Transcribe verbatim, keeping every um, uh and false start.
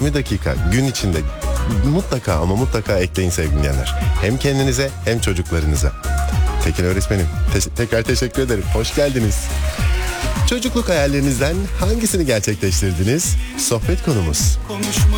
yirmi dakika gün içinde mutlaka ama mutlaka ekleyin sevgili dinleyenler. Hem kendinize hem çocuklarınıza. Tekin öğretmenim, te- tekrar teşekkür ederim. Hoş geldiniz. Çocukluk hayallerinizden hangisini gerçekleştirdiniz? Sohbet konumuz.